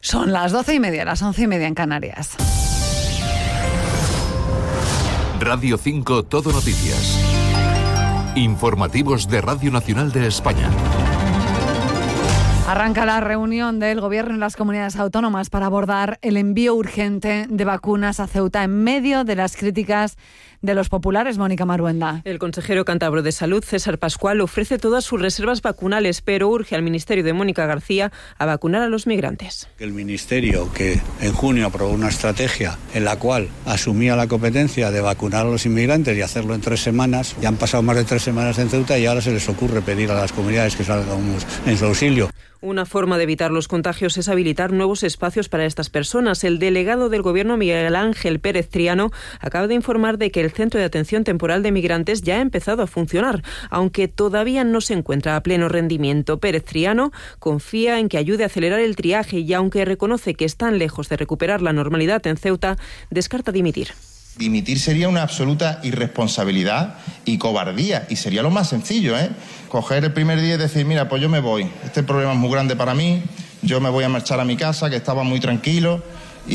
Son las 12:30, las 11:30 en Canarias. Radio 5 Todo Noticias. Informativos de Radio Nacional de España. Arranca la reunión del Gobierno en las comunidades autónomas para abordar el envío urgente de vacunas a Ceuta en medio de las críticas de los populares. Mónica Maruenda. El consejero cántabro de Salud, César Pascual, ofrece todas sus reservas vacunales, pero urge al Ministerio de Mónica García a vacunar a los migrantes. El Ministerio, que en junio aprobó una estrategia en la cual asumía la competencia de vacunar a los inmigrantes y hacerlo en 3 semanas, ya han pasado más de 3 semanas en Ceuta y ahora se les ocurre pedir a las comunidades que salgamos en su auxilio. Una forma de evitar los contagios es habilitar nuevos espacios para estas personas. El delegado del Gobierno, Miguel Ángel Pérez Triano, acaba de informar de que el Centro de Atención Temporal de Migrantes ya ha empezado a funcionar, aunque todavía no se encuentra a pleno rendimiento. Pérez Triano confía en que ayude a acelerar el triaje y, aunque reconoce que están lejos de recuperar la normalidad en Ceuta, descarta dimitir. Dimitir sería una absoluta irresponsabilidad y cobardía, y sería lo más sencillo, coger el primer día y decir, mira, pues yo me voy, este problema es muy grande para mí, yo me voy a marchar a mi casa, que estaba muy tranquilo,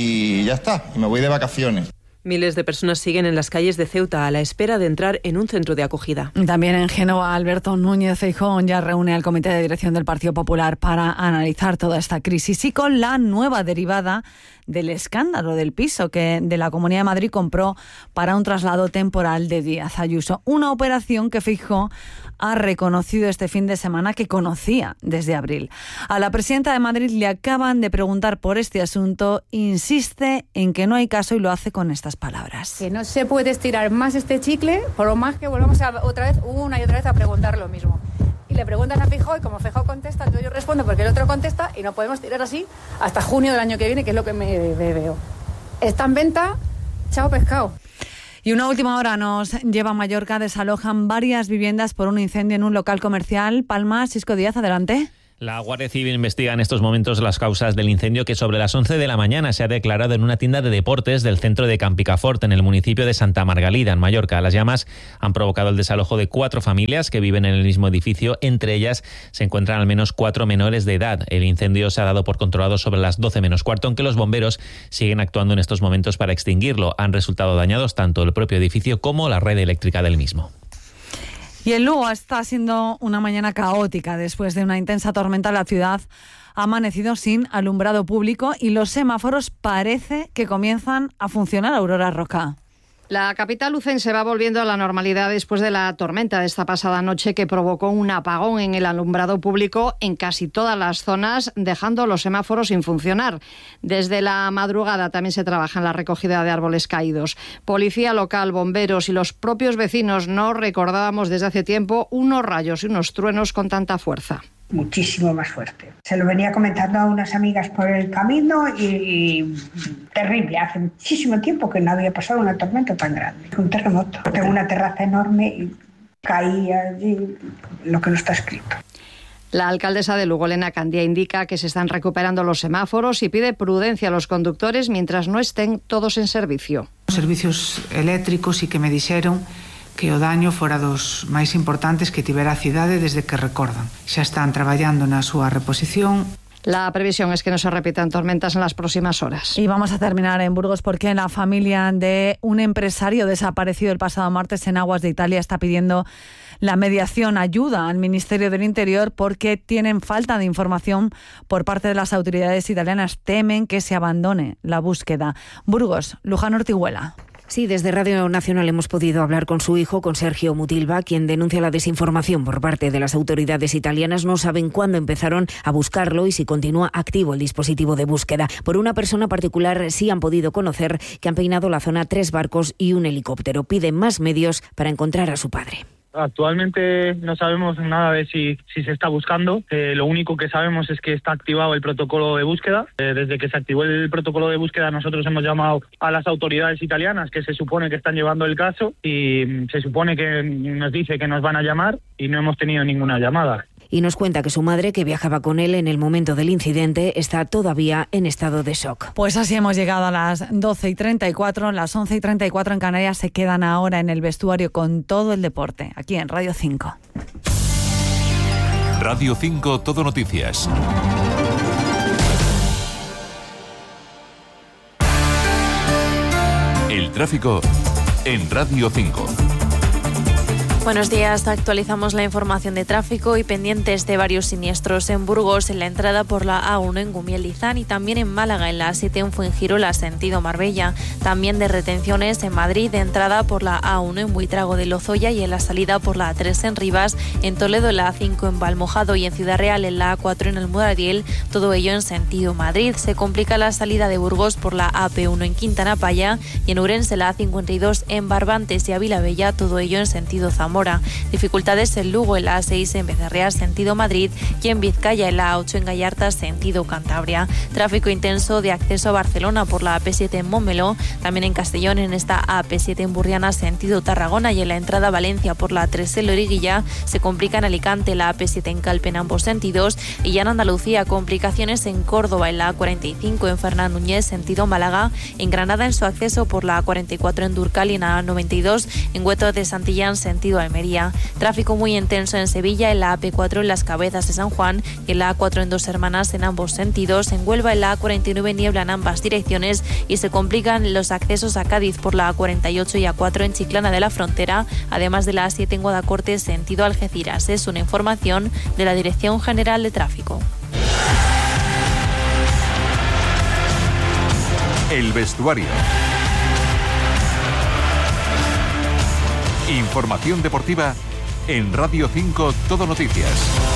y ya está, y me voy de vacaciones. Miles de personas siguen en las calles de Ceuta a la espera de entrar en un centro de acogida. También en Génova, Alberto Núñez Feijóo ya reúne al Comité de Dirección del Partido Popular para analizar toda esta crisis y con la nueva derivada del escándalo del piso que de la Comunidad de Madrid compró para un traslado temporal de Díaz Ayuso. Una operación que Feijóo ha reconocido este fin de semana que conocía desde abril. A la presidenta de Madrid le acaban de preguntar por este asunto, insiste en que no hay caso y lo hace con estas palabras. Que no se puede estirar más este chicle, por lo más que volvamos otra vez, una y otra vez a preguntar lo mismo. Y le preguntan a Feijóo y como Feijóo contesta, entonces yo respondo porque el otro contesta y no podemos tirar así hasta junio del año que viene, que es lo que me veo. Está en venta, chao pescado. Y una última hora nos lleva a Mallorca. Desalojan varias viviendas por un incendio en un local comercial. Palma, Sisco Díaz, adelante. La Guardia Civil investiga en estos momentos las causas del incendio que sobre las 11 de la mañana se ha declarado en una tienda de deportes del centro de Campicafort, en el municipio de Santa Margalida, en Mallorca. Las llamas han provocado el desalojo de 4 familias que viven en el mismo edificio. Entre ellas se encuentran al menos 4 menores de edad. El incendio se ha dado por controlado sobre las 12 menos cuarto, aunque los bomberos siguen actuando en estos momentos para extinguirlo. Han resultado dañados tanto el propio edificio como la red eléctrica del mismo. Y en Lugo está siendo una mañana caótica. Después de una intensa tormenta, la ciudad ha amanecido sin alumbrado público y los semáforos parece que comienzan a funcionar. Aurora Roca. La capital lucense va volviendo a la normalidad después de la tormenta de esta pasada noche que provocó un apagón en el alumbrado público en casi todas las zonas, dejando los semáforos sin funcionar. Desde la madrugada también se trabaja en la recogida de árboles caídos. Policía local, bomberos y los propios vecinos no recordábamos desde hace tiempo unos rayos y unos truenos con tanta fuerza. Muchísimo más fuerte. Se lo venía comentando a unas amigas por el camino y terrible. Hace muchísimo tiempo que no había pasado una tormenta tan grande. Un terremoto. Tengo una terraza enorme y caía allí lo que no está escrito. La alcaldesa de Lugo, Elena Candía, indica que se están recuperando los semáforos y pide prudencia a los conductores mientras no estén todos en servicio. Servicios eléctricos y que me dixeron que o daño fora dos máis importantes que tivera a cidade desde que recordan. Xa están traballando na súa reposición. La previsión es que no se repitan tormentas en las próximas horas. Y vamos a terminar en Burgos porque la familia de un empresario desaparecido el pasado martes en aguas de Italia está pidiendo la mediación, ayuda al Ministerio del Interior porque tienen falta de información por parte de las autoridades italianas. Temen que se abandone la búsqueda. Burgos, Luján Ortiguela. Sí, desde Radio Nacional hemos podido hablar con su hijo, con Sergio Mutilva, quien denuncia la desinformación por parte de las autoridades italianas. No saben cuándo empezaron a buscarlo y si continúa activo el dispositivo de búsqueda. Por una persona particular sí han podido conocer que han peinado la zona 3 barcos y un helicóptero. Piden más medios para encontrar a su padre. Actualmente no sabemos nada de si se está buscando. Lo único que sabemos es que está activado el protocolo de búsqueda. Desde que se activó el protocolo de búsqueda nosotros hemos llamado a las autoridades italianas que se supone que están llevando el caso y se supone que nos dice que nos van a llamar y no hemos tenido ninguna llamada. Y nos cuenta que su madre, que viajaba con él en el momento del incidente, está todavía en estado de shock. Pues así hemos llegado a las 12:34, las 11:34 en Canarias. Se quedan ahora en el vestuario con todo el deporte, aquí en Radio 5. Radio 5 Todo Noticias. tráfico en Radio 5. Buenos días, actualizamos la información de tráfico y pendientes de varios siniestros en Burgos, en la entrada por la A1 en Gumiel-Lizán y también en Málaga, en la A7 en Fuengirola, sentido Marbella. También de retenciones en Madrid, de entrada por la A1 en Buitrago de Lozoya y en la salida por la A3 en Rivas, en Toledo en la A5 en Valmojado y en Ciudad Real en la A4 en el Muradiel, todo ello en sentido Madrid. Se complica la salida de Burgos por la AP1 en Quintana Paya y en Ourense la A52 en Barbantes y Ávila Bella, todo ello en sentido Zamora. Dificultades en Lugo en la A6 en Becerreá, sentido Madrid, y en Vizcaya en la A8 en Gallarta, sentido Cantabria. Tráfico intenso de acceso a Barcelona por la AP7 en Montmeló, también en Castellón en esta AP7 en Burriana, sentido Tarragona, y en la entrada a Valencia por la A3 en Loriguilla. Se complica en Alicante la AP7 en Calpe en ambos sentidos, y ya en Andalucía complicaciones en Córdoba en la A45 en Fernán Núñez, sentido Málaga, en Granada en su acceso por la A44 en Durcal y en la A92 en Hueto de Santillán, sentido Almería. Tráfico muy intenso en Sevilla en la AP4 en Las Cabezas de San Juan y en la A4 en Dos Hermanas en ambos sentidos. En Huelva en la A49 niebla en ambas direcciones y se complican los accesos a Cádiz por la A48 y A4 en Chiclana de la Frontera, además de la A7 en Guadacorte sentido Algeciras. Es una información de la Dirección General de Tráfico. El vestuario. Información deportiva en Radio 5 Todo Noticias.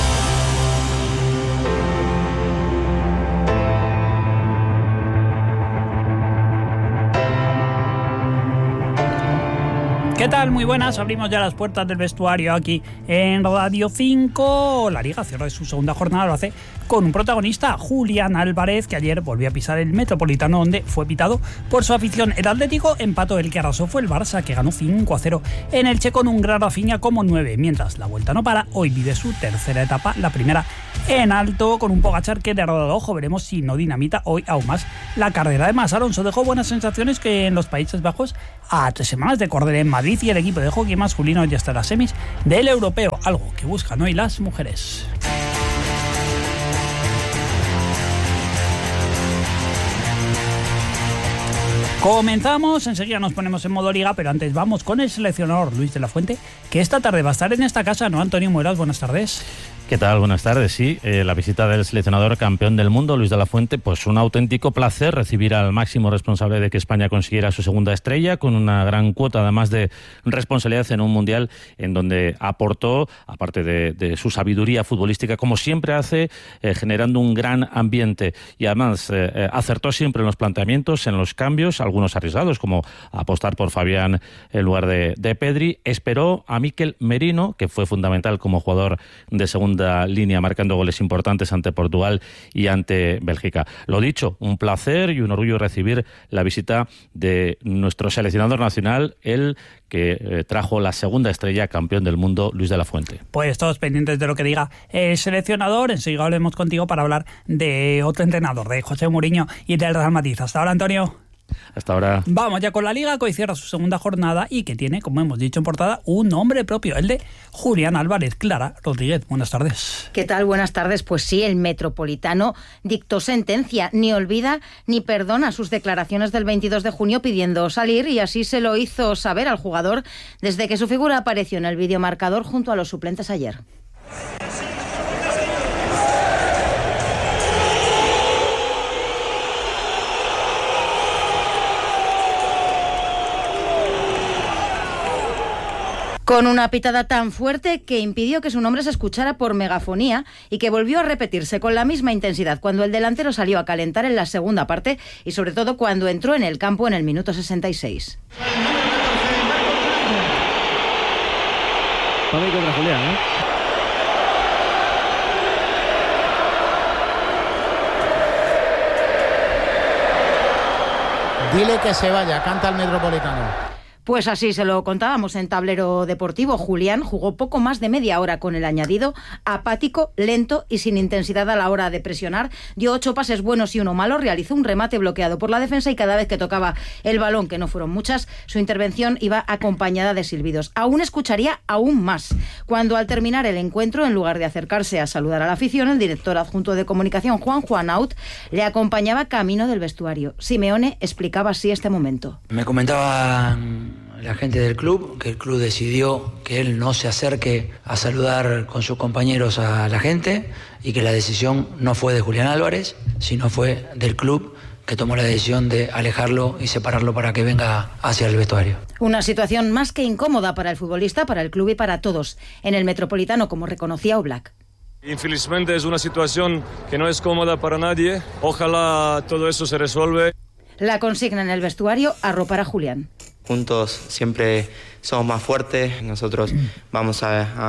¿Qué tal? Muy buenas, abrimos ya las puertas del vestuario aquí en Radio 5. La Liga cierra su segunda jornada, lo hace con un protagonista, Julián Álvarez, que ayer volvió a pisar el Metropolitano, donde fue pitado por su afición. El Atlético empató, el que arrasó fue el Barça, que ganó 5-0 en Elche con un gran Rafinha como 9, mientras la vuelta no para. Hoy vive su tercera etapa, la primera en alto, con un Pogačar que le ha dado el ojo. Veremos si no dinamita hoy aún más la carrera. Además, Alonso dejó buenas sensaciones que en los Países Bajos a 3 semanas de correr en Madrid, y el equipo de hockey masculino ya está en las semis del europeo, algo que buscan hoy las mujeres. Comenzamos, enseguida nos ponemos en modo liga, pero antes vamos con el seleccionador Luis de la Fuente, que esta tarde va a estar en esta casa, ¿no, Antonio Muelas? Buenas tardes. ¿Qué tal? Buenas tardes. Sí, la visita del seleccionador campeón del mundo, Luis de la Fuente, pues un auténtico placer recibir al máximo responsable de que España consiguiera su segunda estrella, con una gran cuota además de responsabilidad en un mundial en donde aportó, aparte de su sabiduría futbolística, como siempre hace, generando un gran ambiente, y además acertó siempre en los planteamientos, en los cambios, algunos arriesgados, como apostar por Fabián en lugar de Pedri. Esperó a Mikel Merino, que fue fundamental como jugador de segunda línea, marcando goles importantes ante Portugal y ante Bélgica. Lo dicho, un placer y un orgullo recibir la visita de nuestro seleccionador nacional, el que trajo la segunda estrella, campeón del mundo, Luis de la Fuente. Pues todos pendientes de lo que diga el seleccionador. Enseguida hablemos contigo para hablar de otro entrenador, de José Mourinho y del Real Madrid. Hasta ahora, Antonio. Hasta ahora. Vamos ya con la Liga, que hoy cierra su segunda jornada y que tiene, como hemos dicho en portada, un nombre propio, el de Julián Álvarez. Clara Rodríguez, buenas tardes. ¿Qué tal? Buenas tardes. Pues sí, el Metropolitano dictó sentencia, ni olvida ni perdona sus declaraciones del 22 de junio pidiendo salir, y así se lo hizo saber al jugador desde que su figura apareció en el videomarcador junto a los suplentes ayer. Con una pitada tan fuerte que impidió que su nombre se escuchara por megafonía y que volvió a repetirse con la misma intensidad cuando el delantero salió a calentar en la segunda parte y sobre todo cuando entró en el campo en el minuto 66. Contra Julián, ¿eh? Dile que se vaya, canta el Metropolitano. Pues así se lo contábamos en Tablero Deportivo. Julián jugó poco más de media hora con el añadido apático, lento y sin intensidad a la hora de presionar. Dio 8 pases buenos y 1 malo, realizó un remate bloqueado por la defensa y cada vez que tocaba el balón, que no fueron muchas, su intervención iba acompañada de silbidos. Aún escucharía aún más, cuando al terminar el encuentro, en lugar de acercarse a saludar a la afición, el director adjunto de comunicación, Juan Juanaut, le acompañaba camino del vestuario. Simeone explicaba así este momento. Me comentaba la gente del club que el club decidió que él no se acerque a saludar con sus compañeros a la gente y que la decisión no fue de Julián Álvarez, sino fue del club, que tomó la decisión de alejarlo y separarlo para que venga hacia el vestuario. Una situación más que incómoda para el futbolista, para el club y para todos en el Metropolitano, como reconocía Oblak. Infelizmente es una situación que no es cómoda para nadie. Ojalá todo eso se resuelve. La consigna en el vestuario: arropar a Julián. Juntos siempre somos más fuertes. Nosotros vamos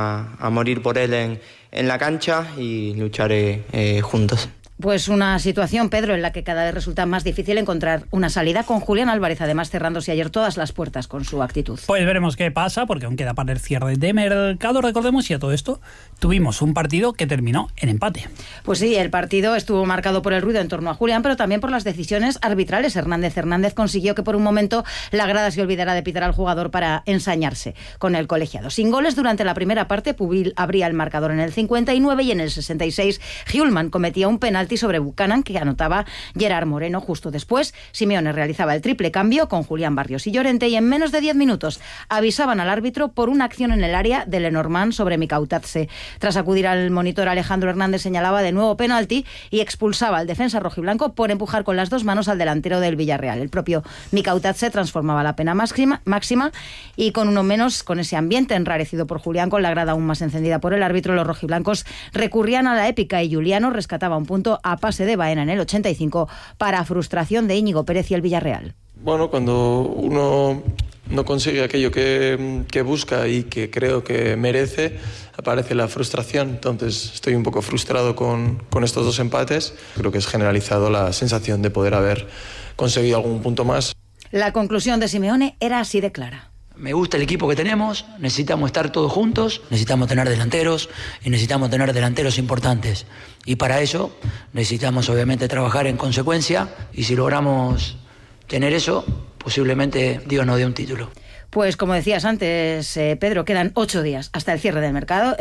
a morir por él en la cancha y luchar juntos. Pues una situación, Pedro, en la que cada vez resulta más difícil encontrar una salida, con Julián Álvarez además cerrándose ayer todas las puertas con su actitud. Pues veremos qué pasa, porque aún queda para el cierre de mercado. Recordemos, y a todo esto, tuvimos un partido que terminó en empate. Pues sí, el partido estuvo marcado por el ruido en torno a Julián, pero también por las decisiones arbitrales. Hernández consiguió que por un momento la grada se olvidara de pitar al jugador para ensañarse con el colegiado. Sin goles durante la primera parte, Pubil abría el marcador en el 59 y en el 66 Hjulman cometía un penalti sobre Buchanan que anotaba Gerard Moreno justo después. Simeone realizaba el triple cambio con Julián Barrios y Llorente y en menos de 10 minutos avisaban al árbitro por una acción en el área de Lenormand sobre Mikautatze. Tras acudir al monitor, Alejandro Hernández señalaba de nuevo penalti y expulsaba al defensa rojiblanco por empujar con las 2 manos al delantero del Villarreal. El propio Mikautatze transformaba la pena máxima y con uno menos, con ese ambiente enrarecido por Julián, con la grada aún más encendida por el árbitro, los rojiblancos recurrían a la épica y Juliano rescataba un punto a pase de Baena en el 85 para frustración de Íñigo Pérez y el Villarreal. Bueno, cuando uno no consigue aquello que busca y que creo que merece, aparece la frustración. Entonces estoy un poco frustrado con estos 2 empates. Creo que es generalizado la sensación de poder haber conseguido algún punto más. La conclusión de Simeone era así de clara. Me gusta el equipo que tenemos, necesitamos estar todos juntos, necesitamos tener delanteros y necesitamos tener delanteros importantes. Y para eso necesitamos obviamente trabajar en consecuencia y si logramos tener eso, posiblemente Dios nos dé un título. Pues como decías antes, Pedro, quedan 8 días hasta el cierre del mercado.